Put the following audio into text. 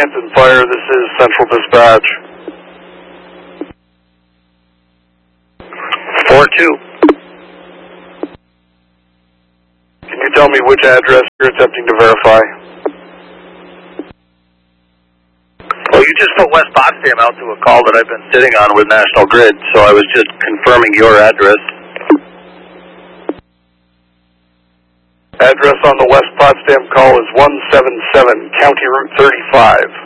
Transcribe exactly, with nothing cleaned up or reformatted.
Canton Fire, this is Central Dispatch. four two. Can you tell me which address you're attempting to verify? Well, you just put West Potsdam out to a call that I've been sitting on with National Grid, so I was just confirming your address. Address on the West Potsdam call is one seven seven, County Route thirty-five.